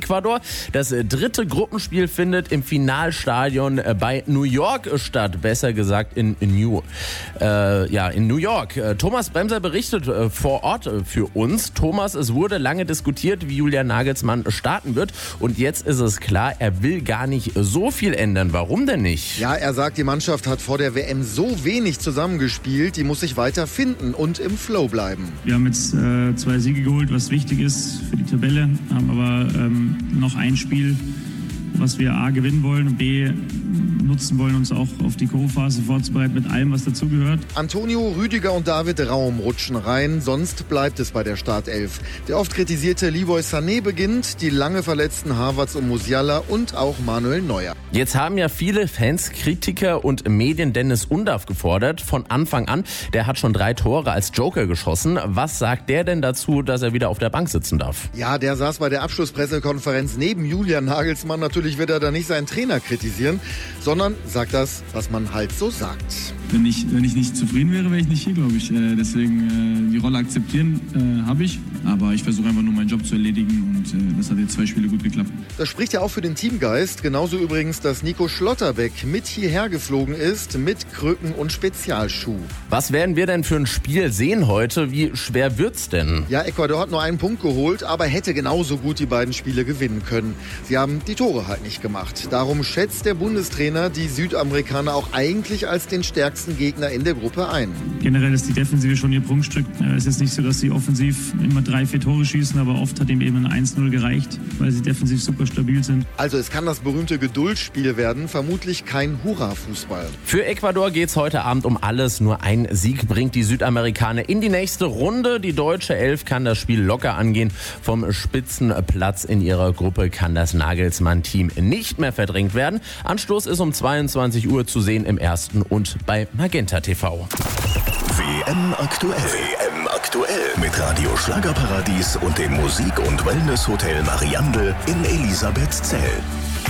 Ecuador. Das dritte Gruppenspiel findet im Finalstadion bei New York statt. Besser gesagt in New York. Thomas Bremser berichtet vor Ort für uns. Thomas, es wurde lange diskutiert, wie Julian Nagelsmann starten wird. Und jetzt ist es klar, er will gar nicht so viel ändern. Warum denn nicht? Ja, er sagt, die Mannschaft hat vor der WM so wenig zusammengespielt, die muss sich weiter finden und im Flow bleiben. Wir haben jetzt 2 Siege geholt, was wichtig ist für die Tabelle, haben aber noch ein Spiel, was wir A gewinnen wollen und B nutzen wollen, uns auch auf die K.O.-Phase vorzubereiten mit allem, was dazugehört. Antonio, Rüdiger und David Raum rutschen rein, sonst bleibt es bei der Startelf. Der oft kritisierte Leroy Sané beginnt, die lange verletzten Havertz und Musiala und auch Manuel Neuer. Jetzt haben ja viele Fans, Kritiker und Medien Dennis Undaff gefordert. Von Anfang an, der hat schon 3 Tore als Joker geschossen. Was sagt der denn dazu, dass er wieder auf der Bank sitzen darf? Ja, der saß bei der Abschlusspressekonferenz neben Julian Nagelsmann. Natürlich wird er da nicht seinen Trainer kritisieren, sondern sagt das, was man halt so sagt. Wenn ich nicht zufrieden wäre, wäre ich nicht hier, glaube ich. Deswegen die Rolle akzeptieren habe ich. Aber ich versuche einfach nur meinen Job zu erledigen und das hat jetzt 2 Spiele gut geklappt. Das spricht ja auch für den Teamgeist. Genauso übrigens, dass Nico Schlotterbeck mit hierher geflogen ist, mit Krücken und Spezialschuh. Was werden wir denn für ein Spiel sehen heute? Wie schwer wird's denn? Ja, Ecuador hat nur einen Punkt geholt, aber hätte genauso gut die beiden Spiele gewinnen können. Sie haben die Tore halt nicht gemacht. Darum schätzt der Bundestrainer die Südamerikaner auch eigentlich als den stärksten Gegner in der Gruppe ein. Generell ist die Defensive schon ihr Prunkstück. Es ist nicht so, dass sie offensiv immer 3-4 Tore schießen, aber oft hat ihm eben ein 1-0 gereicht, weil sie defensiv super stabil sind. Also es kann das berühmte Geduldsspiel werden, vermutlich kein Hurra-Fußball. Für Ecuador geht's heute Abend um alles. Nur ein Sieg bringt die Südamerikaner in die nächste Runde. Die deutsche Elf kann das Spiel locker angehen. Vom Spitzenplatz in ihrer Gruppe kann das Nagelsmann-Team nicht mehr verdrängt werden. Anstoß ist um 22 Uhr zu sehen im Ersten und bei Magenta TV. WM aktuell. WM aktuell mit Radio Schlagerparadies und dem Musik- und Wellness-Hotel Mariandel in Elisabethzell.